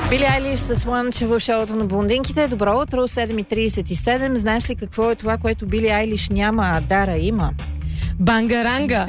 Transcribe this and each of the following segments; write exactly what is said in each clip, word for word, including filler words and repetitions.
Били Айлиш с Лънч в шоуто на блондинките. Добро утро, седем и тридесет и седем. Знаеш ли какво е това, което Били Айлиш няма, а Дара има? Бангаранга.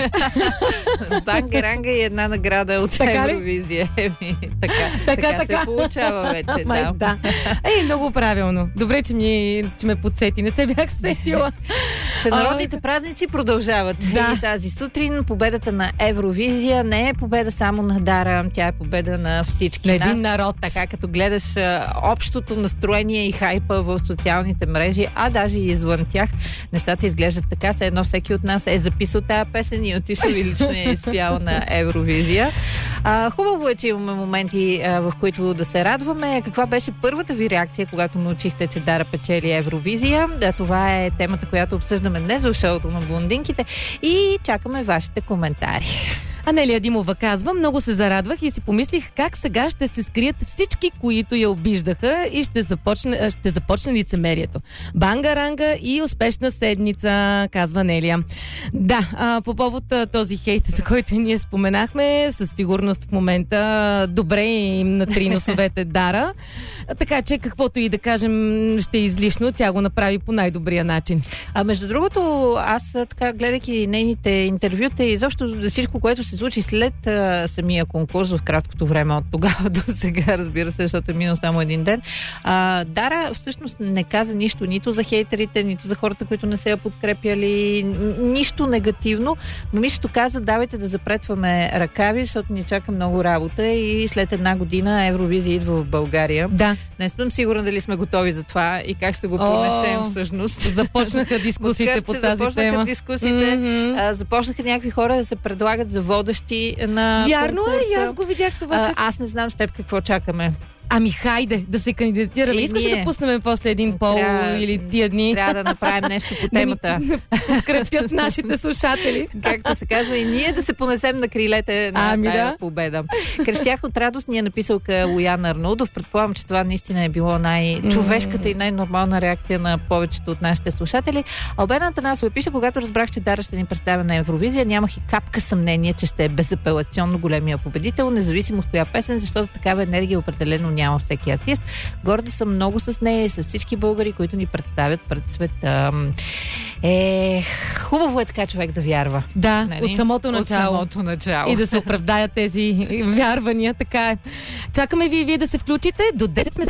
Бангаранга и една награда от така Евровизия. Еми, така, така, така, така се получава вече. Май, да. да. Ей, много правилно. Добре, че, ми, че ме подсети. Не се бях сетила. Всенародните а, празници продължават. Да. И тази сутрин победата на Евровизия не е победа само на Дара, тя е победа на всички на нас. един народ. Така като гледаш а, общото настроение и хайпа в социалните мрежи, а даже и извън тях, нещата изглеждат така, все едно всеки от нас е записал тая песен и отишъл и лично е изпял на Евровизия. А, хубаво е, че имаме моменти, а, в които да се радваме. Каква беше първата ви реакция, когато научихте, че Дара печели Евровизия? Да, това е темата, която обсъждаме днес в шоуто на блондинките и чакаме вашите коментари. Анелия Димова казва: много се зарадвах и си помислих как сега ще се скрият всички, които я обиждаха и ще започне, ще започне лицемерието. Бангаранга и успешна седмица, казва Анелия. Да, а, по повод този хейт, за който и ние споменахме, със сигурност в момента добре им на три носовете Дара. Така че каквото и да кажем ще е излишно, тя го направи по най-добрия начин. А между другото, аз така гледайки нейните интервюта и изобщо за всичко, което се случи след а, самия конкурс в краткото време от тогава до сега, разбира се, защото е минал само един ден, а, Дара всъщност не каза нищо нито за хейтерите, нито за хората, които не се я подкрепяли, нищо негативно. Момичето каза: давайте да запретваме ръкави, защото ни чака много работа и след една година Евровизия идва в България. Да. Не съм сигурна дали сме готови за това и как ще го понесем всъщност. Започнаха дискусиите по тази започнаха тема. Започнаха дискусиите, mm-hmm. а, започнаха някакви хора да се предлагат за водещи на Вярно конкурса. е, и аз го видях това. А, аз не знам с теб какво чакаме. Ами хайде да се кандидатираме. И Искаш ние. да пуснем после един пол Трябва, или тия дни? Трябва да направим нещо по темата. Да подкрепят нашите слушатели. Както се казва, и ние да се понесем на крилете на ами тая да. победа. Крещях от радост, ни е написалка Лоян Арнаудов. Предполагам, че това наистина е било най-човешката и най-нормална реакция на повечето от нашите слушатели. Албена Атанасова пише: когато разбрах, че Дара ще ни представя на Евровизия, нямах и капка съмнение, че ще е безапелационно големия победител, независимо от коя песен, защото такава енергия определено няма всеки артист. Горда съм много с нея и с всички българи, които ни представят пред света. Е, хубаво е така човек да вярва. Да, нали? от самото начало. От самото начало. И да се оправдаят тези вярвания. Така е. Чакаме ви и вие да се включите. До десет сме